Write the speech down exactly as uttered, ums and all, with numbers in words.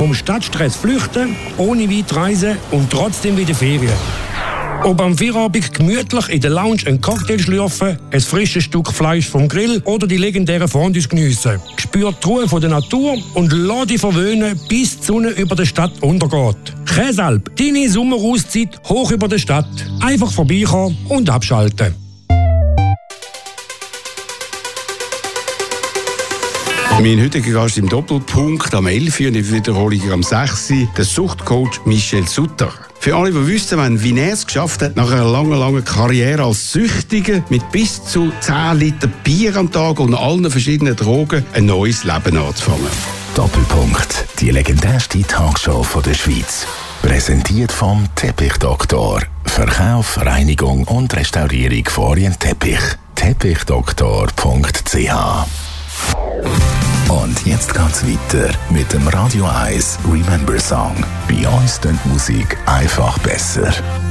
vom Stadtstress flüchten, ohne weit reisen und trotzdem wieder Ferien. Ob am Feierabend gemütlich in der Lounge einen Cocktail schlürfen, ein frisches Stück Fleisch vom Grill oder die legendären Fondues geniessen. Spür die Ruhe von der Natur und lass dich verwöhnen, bis die Sonne über der Stadt untergeht. Käsalp, deine Sommerauszeit hoch über der Stadt. Einfach vorbeikommen und abschalten. Mein heutiger Gast im Doppelpunkt am elf Uhr und in Wiederholung am sechs Uhr, der Suchtcoach Michel Sutter. Für alle, die wissen wollen, wie er es geschafft hat, nach einer langen, langen Karriere als Süchtiger mit bis zu zehn Liter Bier am Tag und allen verschiedenen Drogen ein neues Leben anzufangen. Doppelpunkt, die legendärste Talkshow der Schweiz. Präsentiert vom Teppichdoktor. Verkauf, Reinigung und Restaurierung von Orientteppich. teppichdoktor punkt c h. Und jetzt geht's weiter mit dem Radio eins Remember Song. Bei uns klingt Musik einfach besser.